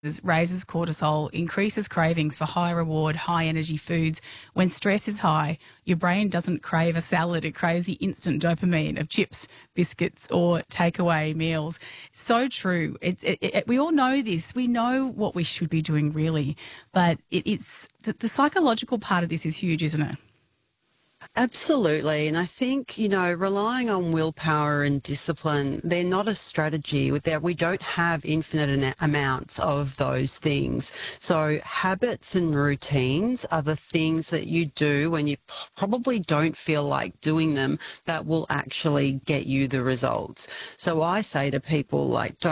raises cortisol, increases cravings for high reward, high energy foods. When stress is high, your brain doesn't crave a salad, it craves the instant dopamine of chips, biscuits or takeaway meals. So true. We all know this. We know what we should be doing really, but it's the psychological part of this is huge, isn't it? Absolutely. And I think, relying on willpower and discipline, they're not a strategy. We don't have infinite amounts of those things. So habits and routines are the things that you do when you probably don't feel like doing them that will actually get you the results. So I say to people,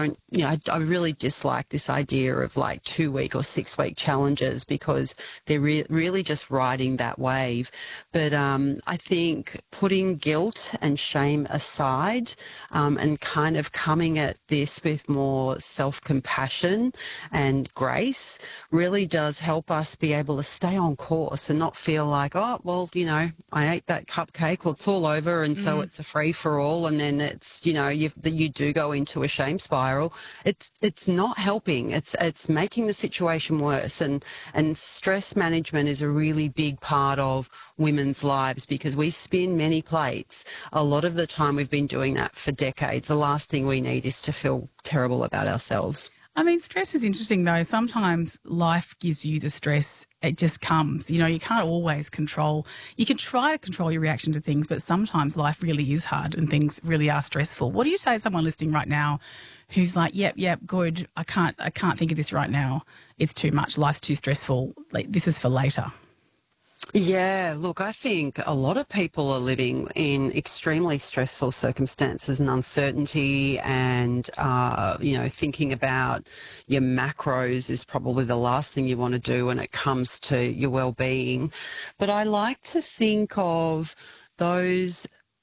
I really dislike this idea of 2-week or 6-week challenges because they're really just riding that wave. But I think putting guilt and shame aside and kind of coming at this with more self-compassion and grace really does help us be able to stay on course and not feel like, I ate that cupcake, well, it's all over, and so it's a free-for-all, and then it's, you do go into a shame spiral. It's not helping. It's making the situation worse, and stress management is a really big part of women's lives because we spin many plates. A lot of the time we've been doing that for decades. The last thing we need is to feel terrible about ourselves. I mean, stress is interesting though. Sometimes life gives you the stress. It just comes. You can't always control. You can try to control your reaction to things, but sometimes life really is hard and things really are stressful. What do you say to someone listening right now who's like, yep, good. I can't think of this right now. It's too much. Life's too stressful. This is for later. Yeah, look, I think a lot of people are living in extremely stressful circumstances and uncertainty and, thinking about your macros is probably the last thing you want to do when it comes to your well-being. But I like to think of those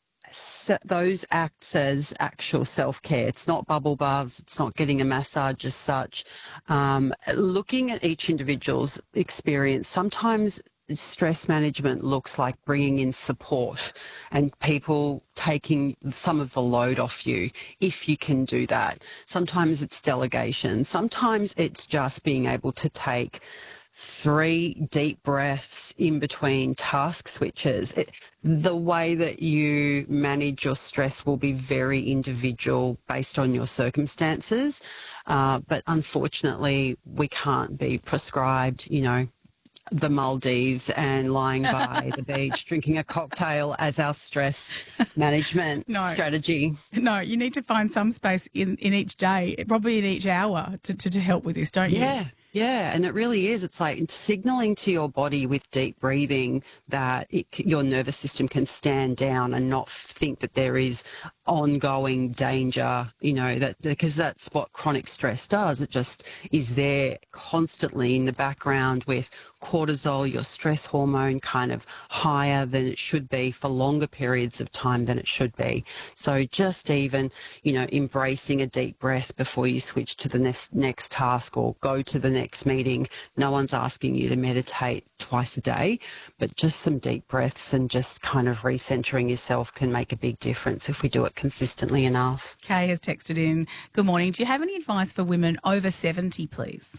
acts as actual self-care. It's not bubble baths. It's not getting a massage as such. Looking at each individual's experience, sometimes stress management looks like bringing in support and people taking some of the load off you, if you can do that. Sometimes it's delegation. Sometimes it's just being able to take 3 deep breaths in between task switches. The way that you manage your stress will be very individual based on your circumstances, but unfortunately we can't be prescribed, the Maldives and lying by the beach drinking a cocktail as our stress management strategy. No, you need to find some space in each day, probably in each hour to help with this, don't you? Yeah, and it really is. It's like signaling to your body with deep breathing that your nervous system can stand down and not think that there is ongoing danger, because that's what chronic stress does. It just is there constantly in the background with cortisol, your stress hormone, kind of higher than it should be for longer periods of time than it should be. So just even, embracing a deep breath before you switch to the next task or go to the next meeting. No one's asking you to meditate twice a day, but just some deep breaths and just kind of recentering yourself can make a big difference if we do it consistently enough. Kay has texted in, good morning. Do you have any advice for women over 70, please?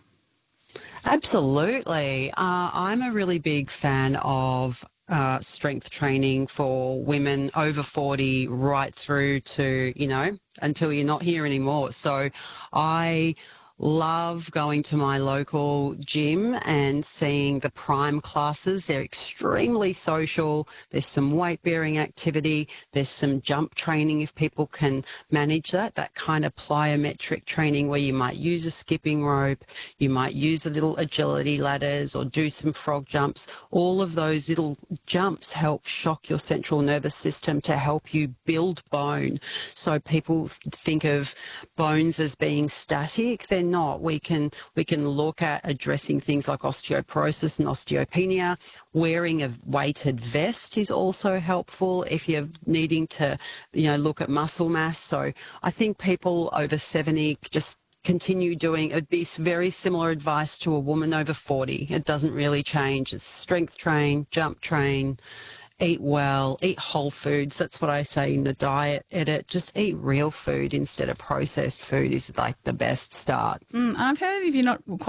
Absolutely. I'm a really big fan of strength training for women over 40 right through to, until you're not here anymore. So I love going to my local gym and seeing the Prime classes. They're extremely social. There's some weight-bearing activity. There's some jump training if people can manage that kind of plyometric training where you might use a skipping rope, you might use a little agility ladders or do some frog jumps. All of those little jumps help shock your central nervous system to help you build bone. So people think of bones as being static. They're not. We can look at addressing things like osteoporosis and osteopenia. Wearing a weighted vest is also helpful if you're needing to, look at muscle mass. So I think people over 70 just continue doing, it'd be very similar advice to a woman over 40. It doesn't really change. It's strength train, jump train, eat well, eat whole foods. That's what I say in the diet edit. Just eat real food instead of processed food is like the best start. And I've heard if you're not